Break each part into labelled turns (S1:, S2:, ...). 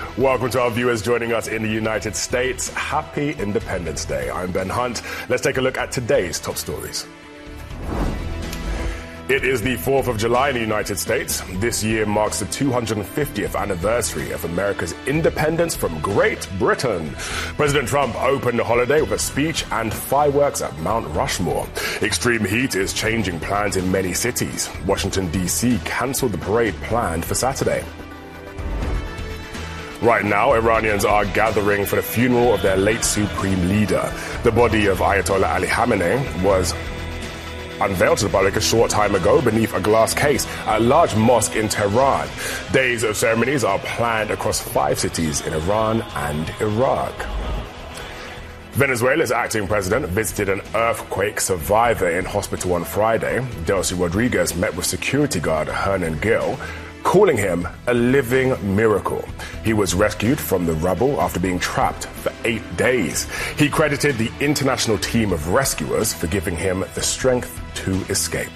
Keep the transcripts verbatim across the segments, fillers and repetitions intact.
S1: Welcome to our viewers joining us in the United States. Happy Independence Day. I'm Ben Hunt. Let's take a look at today's top stories. It is the fourth of July in the United States. This year marks the two hundred fiftieth anniversary of America's independence from Great Britain. President Trump opened the holiday with a speech and fireworks at Mount Rushmore. Extreme heat is changing plans in many cities. Washington, D C cancelled the parade planned for Saturday. Right now, Iranians are gathering for the funeral of their late supreme leader. The body of Ayatollah Ali Khamenei was unveiled to the public a short time ago beneath a glass case at a large mosque in Tehran. Days of ceremonies are planned across five cities in Iran and Iraq. Venezuela's acting president visited an earthquake survivor in hospital on Friday. Delcy Rodriguez met with security guard Hernan Gil, calling him a living miracle. He was rescued from the rubble after being trapped for eight days. He credited the international team of rescuers for giving him the strength to escape.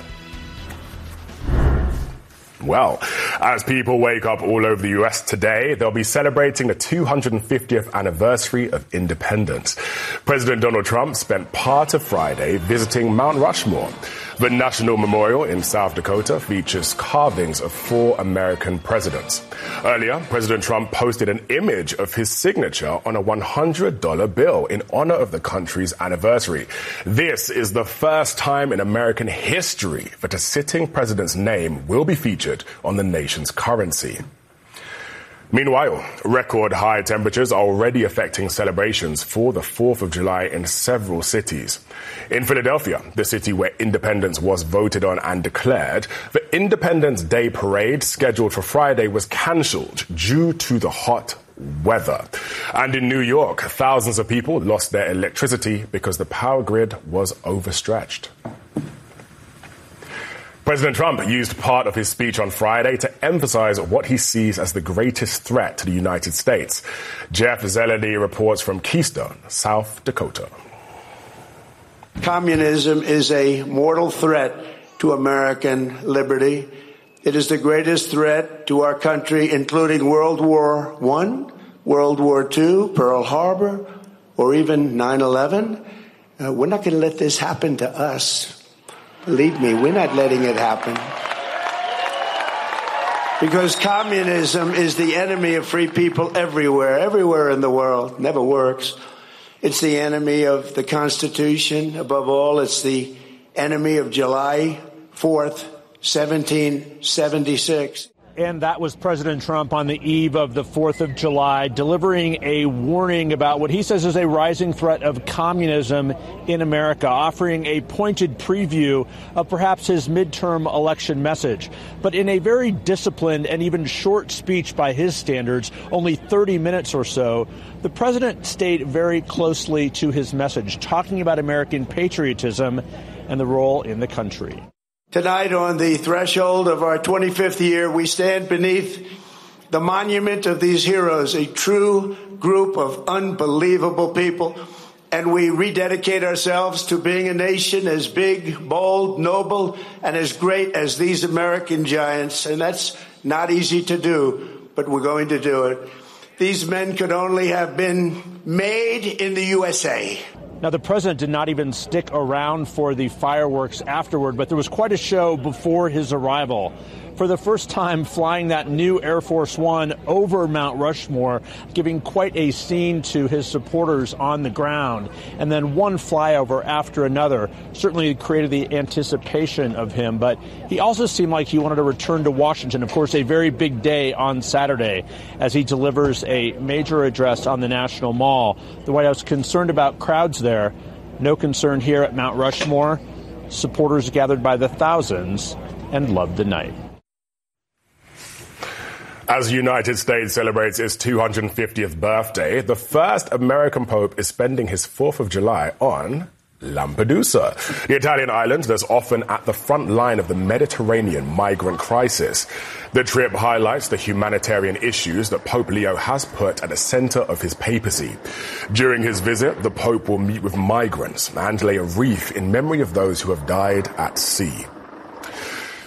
S1: Well, as people wake up all over the U S today, they'll be celebrating the two hundred fiftieth anniversary of independence. President Donald Trump spent part of Friday visiting Mount Rushmore. The National Memorial in South Dakota features carvings of four American presidents. Earlier, President Trump posted an image of his signature on a one hundred dollar bill in honor of the country's anniversary. This is the first time in American history that a sitting president's name will be featured on the nation's currency. Meanwhile, record high temperatures are already affecting celebrations for the fourth of July in several cities. In Philadelphia, the city where independence was voted on and declared, the Independence Day parade scheduled for Friday was cancelled due to the hot weather. And in New York, thousands of people lost their electricity because the power grid was overstretched. President Trump used part of his speech on Friday to emphasize what he sees as the greatest threat to the United States. Jeff Zeleny reports from Keystone, South Dakota.
S2: Communism is a mortal threat to American liberty. It is the greatest threat to our country, including World War One, World War Two, Pearl Harbor, or even nine eleven. Uh, we're not going to let this happen to us. Believe me, we're not letting it happen. Because communism is the enemy of free people everywhere, everywhere in the world. Never works. It's the enemy of the Constitution. Above all, it's the enemy of July fourth, seventeen seventy-six.
S3: And that was President Trump on the eve of the fourth of July, delivering a warning about what he says is a rising threat of communism in America, offering a pointed preview of perhaps his midterm election message. But in a very disciplined and even short speech by his standards, only thirty minutes or so, the president stayed very closely to his message, talking about American patriotism and the role in the country.
S2: Tonight, on the threshold of our twenty-fifth year, we stand beneath the monument of these heroes, a true group of unbelievable people, and we rededicate ourselves to being a nation as big, bold, noble, and as great as these American giants. And that's not easy to do, but we're going to do it. These men could only have been made in the U S A.
S3: Now, the president did not even stick around for the fireworks afterward, but there was quite a show before his arrival. For the first time, flying that new Air Force One over Mount Rushmore, giving quite a scene to his supporters on the ground. And then one flyover after another certainly created the anticipation of him. But he also seemed like he wanted to return to Washington. Of course, a very big day on Saturday as he delivers a major address on the National Mall. The White House concerned about crowds there. No concern here at Mount Rushmore. Supporters gathered by the thousands and loved the night.
S1: As the United States celebrates its two hundred fiftieth birthday, the first American Pope is spending his fourth of July on Lampedusa, the Italian island that's often at the front line of the Mediterranean migrant crisis. The trip highlights the humanitarian issues that Pope Leo has put at the center of his papacy. During his visit, the Pope will meet with migrants and lay a wreath in memory of those who have died at sea.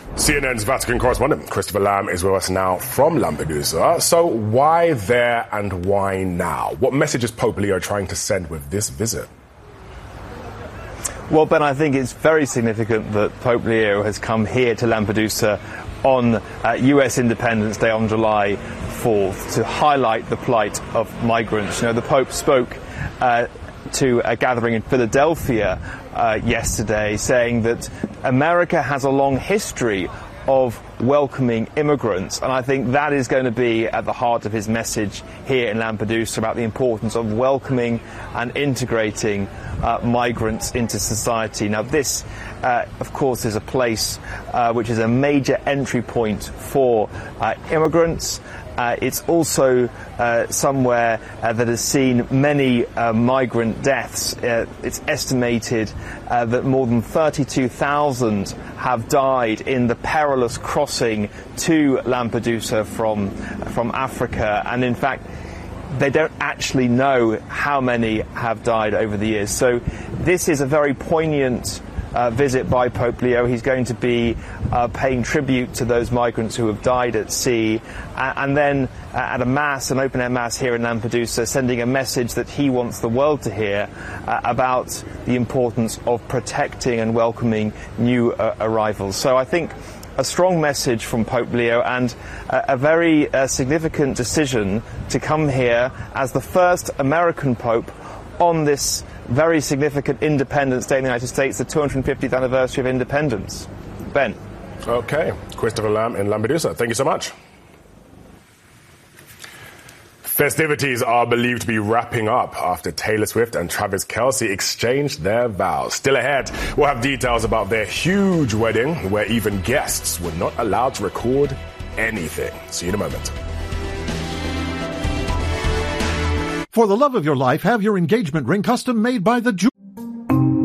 S1: C N N's Vatican correspondent Christopher Lamb is with us now from Lampedusa. So why there and why now? What message is Pope Leo trying to send with this visit?
S4: Well, Ben, I think it's very significant that Pope Leo has come here to Lampedusa on uh, U S Independence Day on July fourth to highlight the plight of migrants. You know, the Pope spoke uh, to a gathering in Philadelphia uh, yesterday saying that America has a long history of welcoming immigrants, and I think that is going to be at the heart of his message here in Lampedusa about the importance of welcoming and integrating uh, migrants into society. Now this, uh, of course, is a place uh, which is a major entry point for uh, immigrants. Uh, it's also uh, somewhere uh, that has seen many uh, migrant deaths. Uh, it's estimated uh, that more than thirty-two thousand have died in the perilous crossing to Lampedusa from, from Africa. And in fact, they don't actually know how many have died over the years. So this is a very poignant Uh, visit by Pope Leo. He's going to be uh, paying tribute to those migrants who have died at sea, uh, and then uh, at a mass, an open-air mass here in Lampedusa, sending a message that he wants the world to hear uh, about the importance of protecting and welcoming new uh, arrivals. So I think a strong message from Pope Leo, and uh, a very uh, significant decision to come here as the first American Pope on this very significant Independence Day in the United States, the two hundred fiftieth anniversary of independence. Ben.
S1: Okay. Christopher Lamb in Lampedusa. Thank you so much. Festivities are believed to be wrapping up after Taylor Swift and Travis Kelce exchanged their vows. Still ahead, we'll have details about their huge wedding, where even guests were not allowed to record anything. See you in a moment.
S5: For the love of your life, have your engagement ring custom made by the Jew.